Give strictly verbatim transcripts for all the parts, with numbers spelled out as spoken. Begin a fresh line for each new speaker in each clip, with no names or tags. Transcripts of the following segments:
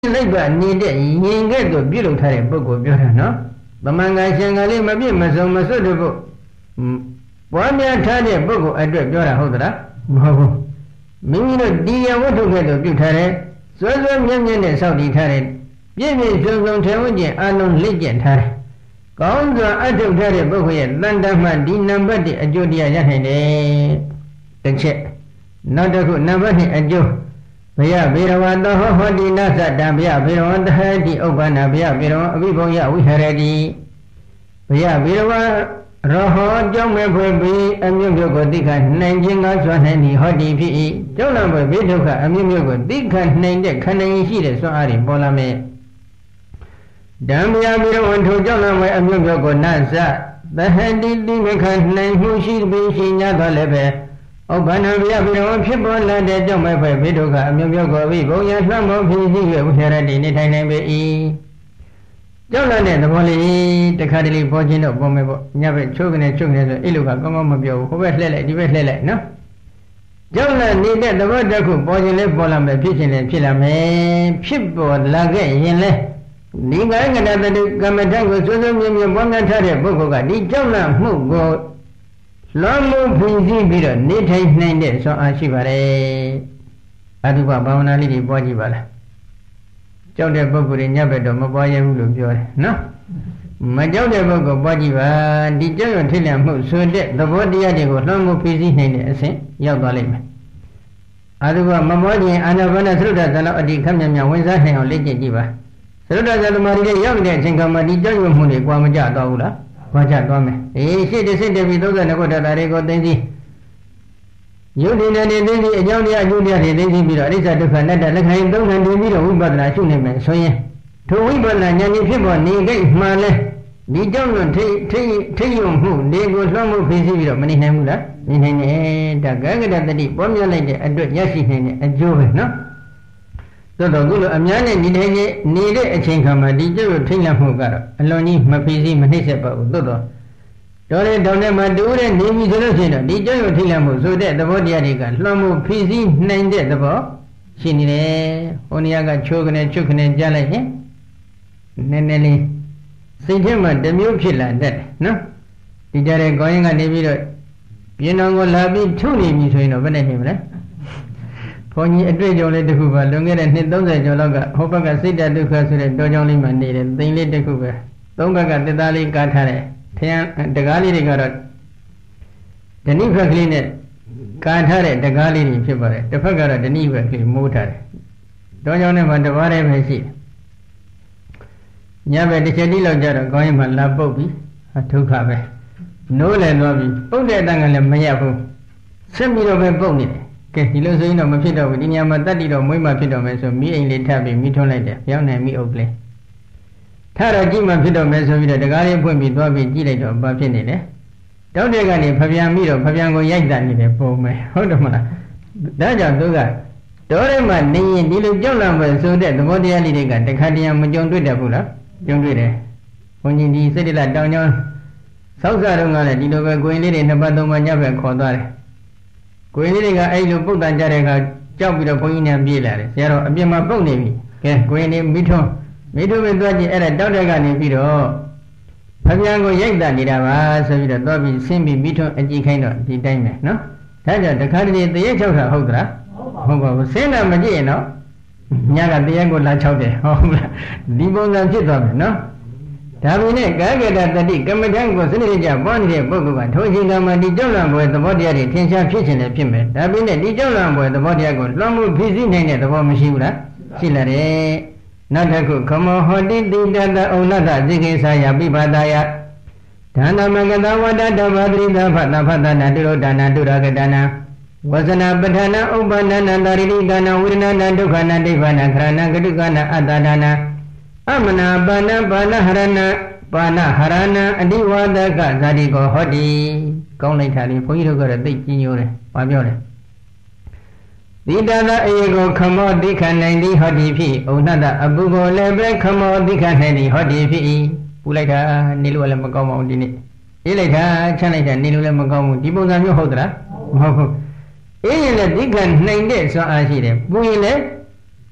လိုက်ပါနေတဲ့ရင်ကဲ့သို့ပြုလုပ်ထားတဲ့ပုဂ္ဂိုလ်ပြောတာနော်။သမန်ကရှင်ကလေးမပြည့်မစုံမစွတ်တဲ့ဖို့ပွားများထားတဲ့ပုဂ္ဂိုလ်အတွက်ပြောတာဟုတ်သလားမဟုတ်ဘူး။မိမိတို့ဒီရဝတ္ထုကဲ့သို့ပြုထားတဲ့စွဲစွဲမြဲမြဲနဲ့စောင့်တည်ထားတဲ့ပြည့်ပြည့်စုံစုံထေဝကျင်အလုံးလက်ကျင်ထားတယ်။ကောင်းစွာအထုတ်ထားတဲ့ပုဂ္ဂိုလ်ရဲ့တန်တမှဒီနံပါတ်အကျိုးတရားရနိုင်တယ်။တစ်ချက်နောက်တစ်ခုနံပါတ်နှစ်အကျိုးဘယဗေရဝတောဟောတိနသတ္တဘယဗေရဝတဟတိဥပ္ပန္နဘယဗေရဝအဘိဘုံယဝိဟရတိဘယဗေရဝရောဟောကြောင့်မဲ့ဖွယ်ပြီးအမျိုးမျိုးကိုသိခနိုင်ခြင်းကစွမ်းနိုင်သည်ဟောတိဖြစ်၏ကြောင့်လည်းဘေးဒုက္ခအမျိုးမျိုးကိုသိခနိုင်တဲ့ခန္ဓာရှိတဲ့စွမ်းအားတွေပေါ်လာမယ်ဓမ္မယဗေရဝထိုကြောင့်လည်းအမျိုးမျိုးကိုနသသဟတိတိမခနိုင်မှုရှိပြီးရှိ냐တော့လည်းပဲဥပ္ပန္နဘယဗေရဝဖြစ်ပေါ်လာတဲ့ကြောင့်မဲ့ဖွယ်ဘေးဒုက္ခအမျိုးမျိုးကိုဝိဘုံယလှမ်းမောဖြစ်ရှိ၍ဝိဟရတိနေထိုင်နိုင်ပေ၏ကြောက်လာတဲ့သဘောလေးတခါတလေပေါ်ခြင်းတော့ပေါ်မယ်ပေါ့ညဘက်ချိုးကနေချိုးနေဆိုအဲ့လိုကကောင်းကောင်းမပြောဘူးဟိုဘက်လှည့်လိုက်ဒီဘက်လှည့်လိုက်နော်ကြောက်လာနေတဲ့သဘောတစ်ခုပေါ်ခြင်းလေးပေါ်လာမယ်ဖြစ်ခြင်းလေးဖြစ်လာမယ်ဖြစ်ပေါ်လာခဲ့ရင်လေဒီကံကတတတိကမ္မထကိုစွစွမြဲမြဲပေါ်များထားတဲ့ပုဂ္ဂိုလ်ကဒီကြောက်လာမှုကိုလွန်မှုဖြည့်ဆည်းပြီးတော့နေထိုင်နိုင်တဲ့ဆွမ်းအားရှိပါတယ်အတုပဘာဝနာလေးတွေပွားကြည့်ပါလားကြောက်တဲ့ပုဂ္ဂိုလ်တွေညဘက်တော့မပွားရဘူးလို့ပြောတယ်နော်မကြောက်တဲ့ပုဂ္ဂိုလ်ပွားကြည့်ပါဒီကြောက်ရွံ့ထိတ်လန့်မှုဆိုတဲ့သဘောတရားတွေကိုလွှမ်းမိုးဖြည့်ဆည်းနိုင်တဲ့အဆင့်ရောက်သွားလိမ့်မယ်အတုပမပွားခြင်းအာနာပါနသုဒ္ဓဇလောအတ္တိခမြမြဝင်စားနိုင်အောင်လေ့ကျင့်ကြည့်ပါသုဒ္ဓဇသမารီတွေရောက်တဲ့အချိန်ကမှဒီကြောက်ရွံ့မှုတွေကြွားမကြတော့ဘူးလားကြွားကြသွားမယ်အေးရှေ့တစ်ဆင့်တည်းပြီးသုံးဆယ်နှစ်ခုတည်းတာတွေကိုသိသိယုတ်ဒီနဲ့နေသိသိအကြောင်းတရားအကျိုးတရားတွေသိသိပြီးတော့အရိစ္ဆဒုက္ခအနတ္တလက္ခဏာသုံးခံတည်ပြီးတော့ဝိပဿနာရှုနေမယ်ဆိုရင်ထိုဝိပဿနာဉာဏ်ကြီးဖြစ်ပေါ်နေကြမှလဲဒီကြောင့်ထိထိထိယုံမှုနေကိုလွှမ်းမိုးဖြည့်ဆည်းပြီးတော့မနေနိုင်ဘူးလားနေနိုင်တယ်ဒါကကတတတိပေါ်မြလိုက်တဲ့အတွက်ရရှိနိုင်တဲ့အကျိုးပဲနော်သို့တော်ခုလိုအများနဲ့နေနိုင်နေတဲ့အချိန်ခါမှာဒီကျုပ်ထိတ်လန့်မှုကတော့အလွန်ကြီးမဖြည့်ဆည်းမနှိမ့်ဆက်ပါဘူးသို့တော်တော်တဲ့တောင်းတဲ့မှာတူးတဲ့နေပြီဆိုလို့ရှိရင်တော့ဒီကြောင့်ရထိလန့်မှုဆိုတဲ့သဘောတရားတွေကလွှမ်းမိုးဖြည့်ဆည်းနိုင်တဲ့သဘောရှိနေတယ်။ဟိုနေရာကချိုးကနေချုပ်ကနေကြားလိုက်ရင်နည်းနည်းလေးစိတ်ထဲမှာတမျိုးဖြစ်လာတတ်တယ်နော်။ဒီကြတဲ့ခေါင်းရင်ကနေပြီးတော့ပြင်းတော်ကိုလာပြီးထုတ်နေပြီဆိုရင်တော့ဘယ်နဲ့နေမလဲ။ဘုန်းကြီးအတွေ့အကြုံလေးတစ်ခုပါလွန်ခဲ့တဲ့နှစ်သုံးဆယ်ကျော်လောက်ကဟိုဘက်ကစိတ်တဒုက္ခဆိုတဲ့တောကြောင်းလေးမှာနေတယ်သိန်းလေးတစ်ခုပဲသုံးဘက်ကတက်သားလေးကားထားတယ်ထရန်တကားလေးတွေကတော့ဓနိဘက်ကလေးနဲ့ကာထားတဲ့တကားလေးတွေဖြစ်ပါတယ်တစ်ဖက်ကတော့ဓနိဘက်ကလေးမိုးထားတယ်တောကြောင်းထဲမှာတပါးတည်းပဲရှိတယ်ညဘက်တစ်ချက်တိလောက်ကြတော့ခေါင်းရင်မှလာပုတ်ပြီးဒုက္ခပဲနိုးလည်းသွားပြီးပုတ်တဲ့အတန်ကလည်းမရဘူးဆက်ပြီးတော့ပဲပုတ်နေတယ်ကဲဒီလိုဆိုရင်တော့မဖြစ်တော့ဘူးဒီညမှာတတ်တည်တော့မွေးမှဖြစ်တော့မယ်ဆိုမိအိမ်လေးထပ်ပြီးမိထွန်းလိုက်တယ်ပြောင်းနိုင်မိအုပ်ကလေးထားတော့ကြည့်မှဖြစ်တော့မယ်ဆိုပြီးတော့တကားလေးဖွင့်ပြီးသွားပြီးကြည့်လိုက်တော့ဘာဖြစ်နေလဲတောက်တဲ့ကနေဖပြန်ပြီးတော့ဖပြန်ကိုရိုက်တာနေတယ်ပုံမယ်ဟုတ်တယ်မလားဒါကြောင့်သူကတော်ထဲမှာနေရင်ဒီလိုကြောက်လန့်ပဲဆိုတဲ့သဘောတရားလေးတွေကတခါတည်းမကြုံတွေ့တတ်ဘူးလားကြုံတွေ့တယ်ဘုန်းကြီးဒီစိတ္တလတောင်ကျောင်းဆောက်စားတော့ကလည်းဒီလိုပဲကိုရင်လေးတွေနှစ်ပတ်သုံးပတ်ညဘက်ခေါ်သွားတယ်ကိုရင်လေးတွေကအဲ့လိုပုတ်တန်ကြတဲ့အခါကြောက်ပြီးတော့ဘုန်းကြီးနဲ့ပြေးလာတယ်ဆရာတော်အပြင်မှာပုတ်နေပြီကဲကိုရင်လေးမိထွန်းမိတို့ပဲသွားကြည့်အဲ့ဒါတောက်တဲ့ကနေပြီးတော့ဖပြန်ကိုရိုက်တာနေတာပါဆိုပြီးတော့သွားပြီးဆင်းပြီးမိထွန်းအကြည့်ခိုင်းတော့ဒီတိုင်းပဲနော်ဒါကြောင့်တခါတည်းတရက်ချောက်တာဟုတ်သလားဟုတ်ပါဘူးဆင်းတာမကြည့်ရင်တော့ညကတရက်ကိုလာချောက်တယ်ဟုတ်လားဒီပုံစံဖြစ်သွားမယ်နော်ဒါပေမဲ့ကာကတတတိကမ္မထံကိုစနစ်ကြပွားနေတဲ့ပုဂ္ဂိုလ်ကထိုအချိန်ကမှဒီကြောက်လန့်ပွဲသဘောတရားတွေထင်ရှားဖြစ်ခြင်းလည်းဖြစ်မယ်ဒါပေမဲ့ဒီကြောက်လန့်ပွဲသဘောတရားကိုလွှမ်းမိုးဖြစ်စီနိုင်တဲ့သဘောမရှိဘူးလားရှိလာတယ်နောက်တစ်ခုခမောဟောတိတိတတဩလတဇိကိသာယပိပါဒယဒါနမကတဝတ္တတဗ္ဗတိတဖတဖတနာတုရောဒါနတုရကဒါနဝဇနာပဋ္ဌာနာဥပ္ပန္နနာတာရိတိကနာဝိရဏနာဒုက္ခနာဒိဗ္ဗနာခရဏကတုကနာအတ္တဒါနာအမနာပါဏပါဏဟရဏပါဏဟရဏအတိဝါဒကဇာတိကောဟောတိကောင်းလိုက်တာလေဘုန်းကြီးတို့ကတော့သိကြီးညိုတယ်ဘာပြောလဲဒီတသာအေကိုခမောတိခနိုင်သည်ဟောတိဖြစ်ဩနတအပုကိုလည်းပဲခမောတိခနိုင်သည်ဟောတိဖြစ်၏ပူလိုက်တာနေလို့လည်းမကောင်းပါဘူးဒီနေ့အေးလိုက်တာချမ်းလိုက်တာနေလို့လည်းမကောင်းဘူးဒီပုံစံမျိုးဟုတ်သလားမဟုတ်ဘူးအေးရင်လည်းတိခနိုင်တဲ့စွမ်းအားရှိတယ်ပူရင်လည်း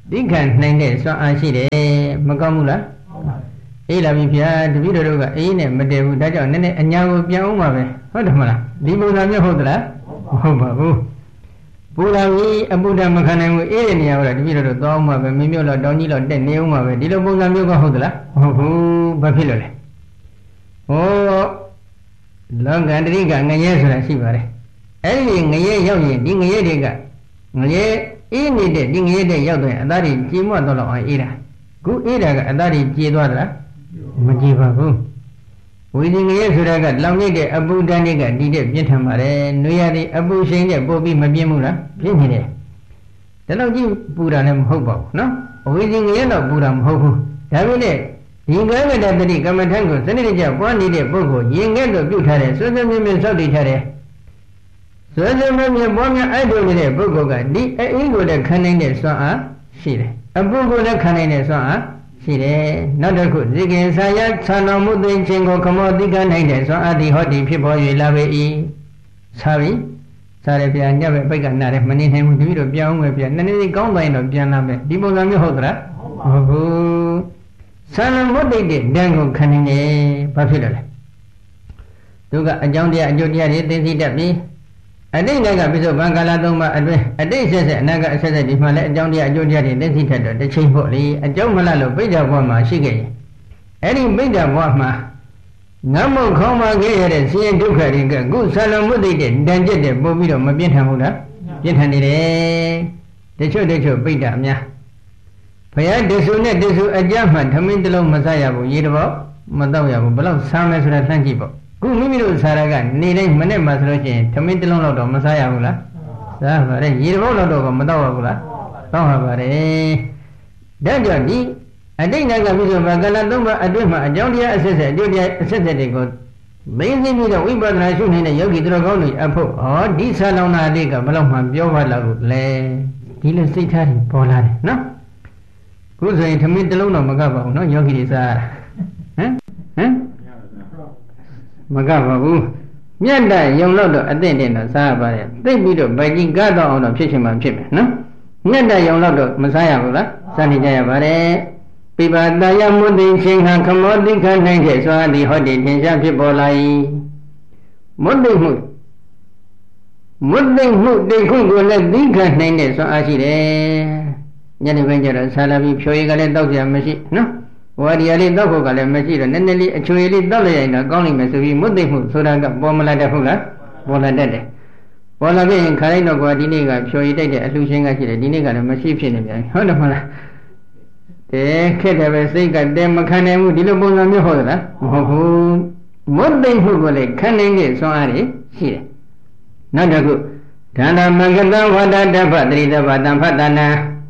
တိခံနိုင်တဲ့စွမ်းအားရှိတယ်မကောင်းဘူးလားအေးလာပြီဗျာတပည့်တော်တို့ကအေးနဲ့မတည်ဘူးဒါကြောင့်နည်းနည်းအညာကိုပြန်အောင်ပါပဲဟုတ်တယ်မလားဒီပုံစံမျိုးဟုတ်သလားမဟုတ်ပါဘူးပူလာပြီအပူဓာတ်မခံနိုင်ဘူးအေးတဲ့နေရာကတပည့်တော်တို့သွားအောင်ပါပဲမင်းမျိုးတော့တောင်းကြီးတော့တက်နေအောင်ပါပဲဒီလိုပုံစံမျိုးကဟုတ်သလားမဟုတ်ဘူးဘာဖြစ်လို့လဲဟောလောကန္တရိကငရဲဆိုတာရှိပါတယ်အဲ့ဒီငရဲရောက်ရင်ဒီငရဲတွေကငရဲအေးနေတဲ့ဒီငရဲတဲ့ရောက်တဲ့အသားတွေကြေမွတ်တော့အောင်အေးတာခုအေးတာကအသားတွေကြေသွားသလားမကြေပါဘူးဝိညာဉ်ငရဲဆိုတာကလောင်နေတဲ့အပူဓာတ်တွေကဒီတဲ့ပြင်းထန်ပါတယ်နွေရသည်အပူရှိန်နဲ့ပို့ပြီးမပြင်းဘူးလားပြင်းနေတယ်ဒါတော့ကြည့်ပူတာလည်းမဟုတ်ပါဘူးနော်ဝိညာဉ်ငရဲတော့ပူတာမဟုတ်ဘူးဒါပေမဲ့ဒီငရဲတဲ့တတိကမ္မထံကိုစနစ်တကျပွားနေတဲ့ပုဂ္ဂိုလ်ရင်ငဲ့လို့ပြုထားတဲ့ဆွေးဆွေးမြဲမြဲစောင့်တည်ထားတဲ့ဆွေးဆွေးမြဲမြဲပွားများအဲ့တို့နေတဲ့ပုဂ္ဂိုလ်ကဒီအေးကိုလည်းခံနိုင်တဲ့စွမ်းအားရှိတယ်အပူကိုလည်းခံနိုင်တဲ့စွမ်းအားရှိတယ်နောက်တစ်ခုဇိကင်ဆာယဆန္တော်မူသိခြင်းကိုခမောတိကနိုင်တဲ့စွမ်းအားဒီဟောဒီဖြစ်ပေါ်၍လာပေ၏သာပြီစားရပြန်ညပဲပိတ်ကနာတယ်မနေနိုင်ဘူးတပည့်တို့ပြောင်းမယ်ပြန်နည်းနည်းကောင်းတိုင်းတော့ပြန်လာမယ်ဒီပုံစံမျိုးဟုတ်သလားဟုတ်ဘူးဆန္တော်မူသိတဲ့ဓာတ်ကိုခံနိုင်တယ်ဘာဖြစ်လဲသူကအကြောင်းတရားအကျိုးတရားတွေသိသိတတ်ပြီးအတိတ်ကပြစ္ဆုတ်ဘံကာလသုံးပါးအတွင်းအတိတ်ဆက်ဆက်အနာကအဆက်ဆက်ဒီမှာလည်းအကြောင်းတရားအကျိုးတရားတွေသိသိထက်တော့တစ်ချိန်ပေါ့လေအကြောင်းမလားလို့ပိဋကဘဝမှာရှိခဲ့ရင်အဲ့ဒီပိဋကဘဝမှာငတ်မုတ်ခေါင်းပါခဲ့ရတဲ့ဆင်းရဲဒုက္ခတွေကခုဆလမုတ်သိတဲ့တန်ကျက်တဲ့ပို့ပြီးတော့မပြင်းထန်ဘူးလားပြင်းထန်နေတယ်တချို့တချို့ပိဋကအများဘုရားတဆူနဲ့တဆူအကြမှထမင်းတစ်လုံးမစားရဘူးရေတစ်ပေါ့မတော့ရဘူးဘယ်လောက်စားမယ်ဆိုတာလှမ်းကြည့်ပေါ့ခုမိမိတို့စားရကနေတိုင်းမနဲ့မှဆိုလို့ရှိရင်ထမင်းတစ်လုံးလောက်တော့မစားရဘူးလားစားပါတယ်ရေတစ်ပေါ့လောက်တော့မတော့ရဘူးလားတော့ရပါတယ်ဒါကြောင့်ဒီအတိတ်ကပြည့်စုံဘာကလသုံးပါအတွင်းမှာအကြောင်းတရားအဆက်ဆက်အကျိုးတရားအဆက်ဆက်တွေကိုမင်းသိပြီးတော့ဝိပဿနာရှုနေတဲ့ယောဂီသူတော်ကောင်းတွေအဖို့ဟောဒီဆာလောင်နာလေးကဘယ်လောက်မှပြောပါလောက်လဲဒီလိုစိတ်ထားတွေပေါ်လာတယ်နော်ခုဆိုရင်ထမင်းတစ်လုံးတော့မကပ်ပါဘူးနော်ယောဂီတွေစားဟမ်ဟမ်မကပ်ပါဘူးမြတ်တယုံလို့တော့အသင့်တင်တော့စားရပါတယ်သိပြီးတော့ဗိုက်ကြီးကတော့အောင်တော့ဖြစ်ချင်မှဖြစ်မယ်နော်မြတ်တယုံလို့တော့မစားရဘူးလားစားနေကြရပါတယ်ပိပါတယမုဒိရှင်ဟံခမောတိခနိုင်တဲ့စွာသည်ဟောဒီသင်္ချာဖြစ်ပေါ်လာ၏မုဒိမှုမုဒိမှုတိတ်ခုကိုလည်းသိခနိုင်တဲ့စွာအားရှိတယ်ညနေပိုင်းကျတော့ဆာလာပြီးဖြိုရည်ကလည်းတောက်ကြမရှိနော်ဝါဒီရလေးတောက်ဖို့ကလည်းမရှိတော့နည်းနည်းလေးအချွေလေးတောက်လိုက်ရင်တော့ကောင်းလိမ့်မယ်ဆိုပြီးမုဒိမှုဆိုတာကပေါ်မလာတတ်ဘူးလားပေါ်လာတတ်တယ်ပေါ်လာပြီးရင်ခါလိုက်တော့ကွာဒီနေ့ကဖြိုရည်တိုက်တဲ့အလှရှင်ကရှိတယ်ဒီနေ့ကလည်းမရှိဖြစ်နေပြန်ဟုတ်တယ်မလားတဲခက်တယ်ပဲစိတ်ကတဲမခံနိုင်ဘူးဒီလိုပုံစံမျိုးဟုတ်သလားမဟုတ်ဘူးမုတ်သိမ့်မှုကိုလည်းခံနိုင်တဲ့စွမ်းအားတွေရှိတယ်နောက်တစ်ခုဒါနမင်္ဂတဝတ္တတပ္ပတရိတပ္ပတံဖတ်တနာ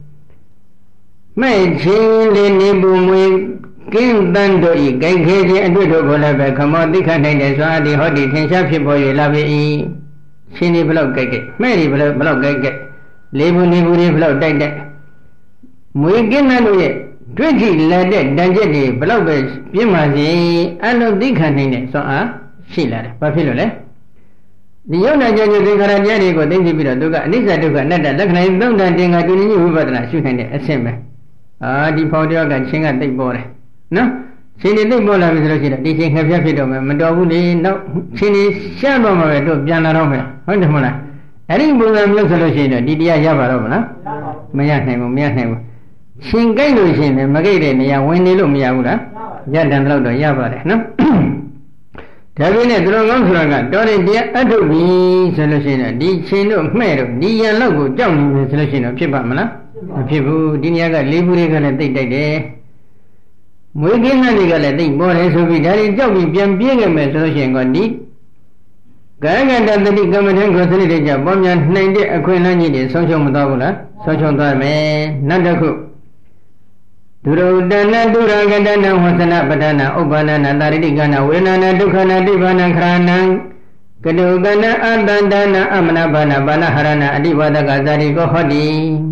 မဲ့ချင်းလေးနေပူမွေကင်းတန်တို့ဤကြိုက်ခဲခြင်းအတွေ့တို့ကိုလည်းပဲခမောသိခနိုင်တဲ့စွမ်းအားတွေဟောဒီသင်္ချာဖြစ်ပေါ်၍လာပြီချင်းဒီဘလောက်ကြိုက်ကြိုက်မဲ့ဒီဘလောက်ဘလောက်ကြိုက်ကြိုက်လေးဘူးနေဘူးတွေဘလောက်တိုက်တိုက်မွေကင်းတန်တို့ရဲ့တွေ့ကြည့်လက်တဲ့တန်ကျက်တွေဘလောက်ပဲပြင်းပါစေအလုံးသိခံနိုင်တဲ့စွမ်းအားရှိလာတယ်ဘာဖြစ်လို့လဲဒီယုံနာကြခြင်းသင်္ခါရတရားတွေကိုသိသိပြီးတော့သူကအနိစ္စဒုက္ခအနတ္တလက္ခဏာသုံးတန်တင်္ဂါတူညီဝိပဿနာရှုနိုင်တဲ့အဆင့်ပဲအာဒီဖောင်တရားကချင်းကသိပ်ပေါ်တယ်နော်ချင်းတွေသိပ်ပေါ်လာပြီဆိုလို့ရှိရင်ဒီချင်းခက်ပြဖြစ်တော့မယ်မတော်ဘူးလေနောက်ချင်းတွေရှမ်းတော့မှပဲတို့ပြန်လာတော့မယ်ဟုတ်တယ်မလားအဲ့ဒီပုံစံမျိုးဆိုလို့ရှိရင်တော့ဒီတရားရပါတော့မလားမရနိုင်ဘူးမရနိုင်ဘူးရှင်ကြိုက်လို့ရှိရင်မကြိုက်တဲ့နေရာဝင်နေလို့မရဘူးလားရတန်တော့တော့ရပါတယ်နော်ဒါပြင်းနဲ့သူတော်ကောင်းဆိုတာကတော်တဲ့တရားအထုတ်ပြီဆိုလို့ရှိရင်ဒီချင်းတို့မှဲ့တို့ဒီရန်လောက်ကိုကြောက်နေပြီဆိုလို့ရှိရင်ဖြစ်ပါမလားမဖြစ်ဘူးဒီနေရာကလေးဘူးတွေကလည်းတိတ်တိုက်တယ်မွေးကင်းတဲ့တွေကလည်းတိတ်ပေါ်တယ်ဆိုပြီးဒါတွေကြောက်ပြီးပြန်ပြေးခဲ့မယ်ဆိုလို့ရှိရင်ကဒီကာယကတတတိကမ္မထံကိုစနစ်တကျပေါ်များနိုင်တဲ့အခွင့်အလမ်းကြီးတွေဆုံးရှုံးမသွားဘူးလားဆုံးရှုံးသွားမယ်နောက်တစ်ခုဒုရဒနာဒုရကတနာဝသနာပဒနာဥပ္ပန္နနာတာရိတိကနာဝေဒနာဒုက္ခနာတိဘာနာခရဏံကတုကနာအတန္တနာအမနာဘာနာဘာနာဟရဏအတိဝဒကဇာတိကိုဟောတိ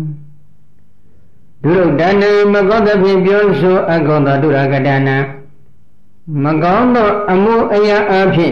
ဒုရဒနာမကောသဖြင့်ပြောဆိုအကောသောဒုရကတနာမကောင်းသောအမှုအရာအဖြစ်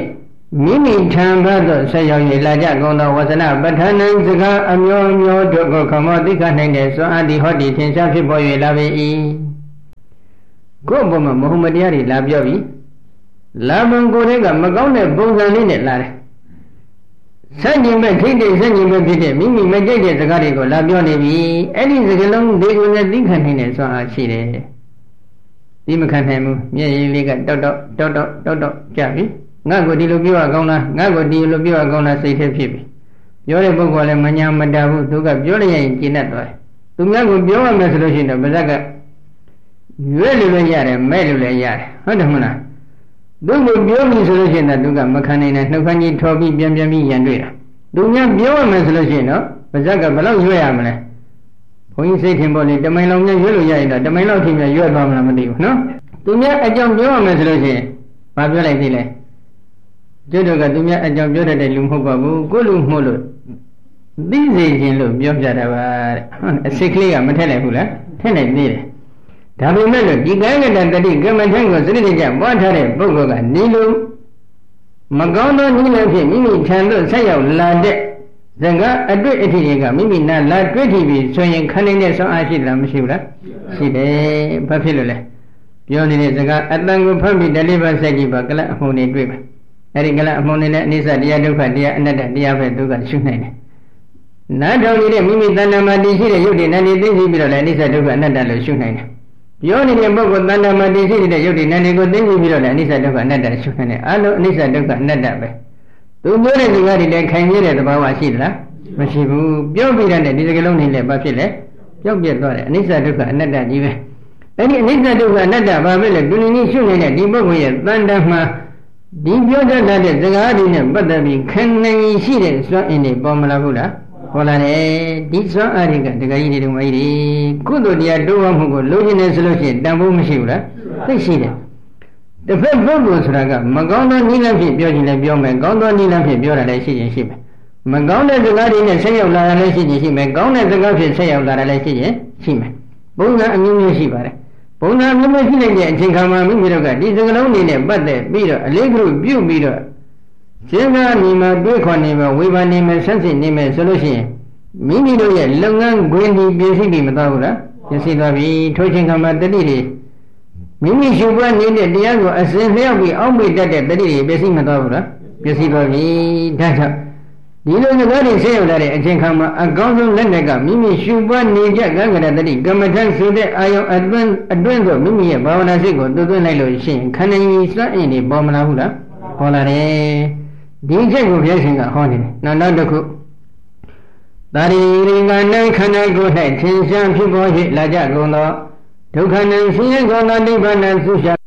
မိမိထံဘက်သို့ဆက်ရောက်၍လာကြကုန်သောဝဇနပဋ္ဌာန်းစကားအမျိုးမျိုးတို့ကိုခမောသိက္ခာနိုင်တဲ့စွမ်းအားဒီဟောဒီထင်ရှားဖြစ်ပေါ်၍လာပေ၏ကိုယ့်ဘုံမှာမဟုတ်မတရားတွေလာပြောပြီးလာဘုံကိုယ်တွေကမကောင်းတဲ့ပုံစံလေးနဲ့လာတယ်ဆန့်ကျင်ဘက်ထိတ်တဲ့ဆန့်ကျင်ဘက်ဖြစ်တဲ့မိမိမကြိုက်တဲ့စကားတွေကိုလာပြောနေပြီအဲ့ဒီစကားလုံးတွေကိုလည်းသိခံနိုင်တဲ့စွမ်းအားရှိတယ်ဒီမခံနိုင်ဘူးမျက်ရည်လေးကတောက်တောက်တောက်တောက်တောက်တောက်ကြပြီငါ့ကိုဒီလိုပြောရကောင်းလားငါ့ကိုဒီလိုပြောရကောင်းလားစိတ်ထဲဖြစ်ပြီပြောတဲ့ပုဂ္ဂိုလ်လည်းမညာမတာဘူးသူကပြောလိုက်ရင်ကျဉ်တတ်သွားတယ်သူများကိုပြောရမယ်ဆိုလို့ရှိရင်တော့ပါဇက်ကရွဲ့လို့လည်းရတယ်မဲ့လို့လည်းရတယ်ဟုတ်တယ်မလားသူ့ကိုပြောပြီဆိုလို့ရှိရင်တော့သူကမခံနိုင်တဲ့နှုတ်ခမ်းကြီးထော်ပြီးပြန်ပြန်ပြီးရန်တွေ့တာသူများပြောရမယ်ဆိုလို့ရှိရင်တော့ပါဇက်ကဘယ်လောက်ရွဲ့ရမလဲဘုန်းကြီးစိတ်ထင်ပေါ်လေတမိုင်လောက်နဲ့ရွဲ့လို့ရရင်တော့တမိုင်လောက်ထိမြရွဲ့သွားမလားမသိဘူးနော်သူများအကြောင်းပြောရမယ်ဆိုလို့ရှိရင်ဘာပြောလိုက်သေးလဲကျွတ်တော့ကသူများအကြောင်းပြောတတ်တဲ့လူမဟုတ်ပါဘူးကိုလူမှုလို့သိစေခြင်းလို့ပြောပြတာပါတဲ့အစိတ်ကလေးကမထက်လိုက်ဘူးလားထက်လိုက်သေးတယ်ဒါပေမဲ့လို့ဒီကံကတတတိကမ္မထံကိုစရိတ္တကြပွားထားတဲ့ပုဂ္ဂိုလ်ကနေလို့မကောင်းသောနည်းနဲ့ဖြင့်မိမိထံသို့ဆက်ရောက်လာတဲ့ဇင်ကအတွေ့အထိတွေကမိမိနာလာတွေ့ထိပြီဆိုရင်ခန္ဓာနဲ့ဆောင်းအားရှိလားမရှိဘူးလားရှိတယ်ဘာဖြစ်လို့လဲပြောနေတဲ့စကားအတန်ကိုဖတ်ပြီးတလေးပါဆက်ကြည့်ပါကလအမှုန်တွေတွေ့ပါအဲ့ဒီကလအမှုန်တွေနဲ့အနိစ္စတရားဒုက္ခတရားအနတ္တတရားပဲသူကရှုနိုင်တယ်နားထောင်နေတဲ့မိမိတဏ္ဍာမှာတည်ရှိတဲ့ယုတ်တိနဲ့သိသိပြီးတော့လည်းအနိစ္စဒုက္ခအနတ္တလို့ရှုနိုင်တယ်ပြောနေတဲ့ပုဂ္ဂိုလ်တဏ္ဍာမှာတည်ရှိတဲ့ယုတ်တိနဲ့ကိုသိသိပြီးတော့လည်းအနိစ္စဒုက္ခအနတ္တရှုနိုင်တယ်အလုံးအနိစ္စဒုက္ခအနတ္တပဲသူပြောတဲ့ဒီကားတွေလည်းခိုင်မြဲတဲ့သဘာဝရှိသလားမရှိဘူးပြောပြတဲ့ဒီစကလုံးနေလည်းဘာဖြစ်လဲပြောက်ပြက်သွားတယ်အနိစ္စဒုက္ခအနတ္တကြီးပဲအဲ့ဒီအနိစ္စဒုက္ခအနတ္တဘာပဲလဲသူနည်းရှုနေတဲ့ဒီပုဂ္ဂိုလ်ရဲ့တဏ္ဍာမှာဒီပြောတတ်တဲ့စကားတွေနဲ့ပတ်သက်ပြီးခံနိုင်ရှိတဲ့စွမ်းအင်တွေပေါ်မလာဘူးလားပေါ်လာတယ်ဒီစွမ်းအားတွေကဒကာကြီးတွေဒကာမကြီးတွေကုသိုလ်တရားတိုးဝမှုကိုလိုချင်တယ်ဆိုလို့ရှိရင်တန်ဖိုးမရှိဘူးလားသိရှိတယ်တစ်ဖက်ပုဂ္ဂိုလ်ဆိုတာကမကောင်းသောနည်းလမ်းဖြင့်ပြောခြင်းလည်းပြောမယ်ကောင်းသောနည်းလမ်းဖြင့်ပြောတာလည်းရှိရင်ရှိမယ်မကောင်းတဲ့စကားတွေနဲ့ဆက်ရောက်လာတာလည်းရှိရင်ရှိမယ်ကောင်းတဲ့စကားဖြင့်ဆက်ရောက်လာတာလည်းရှိရင်ရှိမယ်ပုံစံအမျိုးမျိုးရှိပါတယ်ပုံစံမျိုးမျိုးရှိတဲ့အချိန်ခါမှာမိမိတို့ကဒီစကလုံးတွေနဲ့ပတ်သက်ပြီးတော့အလေးကလေးပြုတ်ပြီးတော့ရှင်းကားနေမှာတွေးခေါ်နေမှာဝေဖန်နေမှာဆက်စစ်နေမှာဆိုလို့ရှိရင်မိမိတို့ရဲ့လုပ်ငန်းခွင်ဒီပြည့်စုံပြီမသွားဘူးလားပြည့်စုံသွားပြီထိုချိန်ခါမှာတတိတွေမိမိရှုပွားနေတဲ့တရားကိုအစဉ်လျောက်ပြီးအောက်မေ့တတ်တဲ့တတိတွေပြည့်စုံမသွားဘူးလားပြည့်စုံသွားပြီဒါကြောင့်ဒီလိုစကားတွေဆက်ရောက်လာတဲ့အချိန်ခါမှာအကောင်းဆုံးလက်နဲ့ကမိမိရှုပွားနေကြကံကရတတိကမ္မထဆိုတဲ့အာယုံအတွင်းအတွင်းသို့မိမိရဲ့ဘာဝနာစိတ်ကိုသွသွင်းလိုက်လို့ရှိရင်ခန္ဓာကြီးစွမ်းအင်တွေပေါ်မလာဘူးလားပေါ်လာတယ်ဒီချက်ကိုဘုရားရှင်ကဟောနေတယ်နောက်နောက်တစ်ခုသာရိရိက၌ခန္ဓာကိုယ်၌ထင်ရှားဖြစ်ပေါ်၍လာကြကုန်သောဒုက္ခနှင့်ဆင်းရဲကုန်သောနိဗ္ဗာန်သုရှာ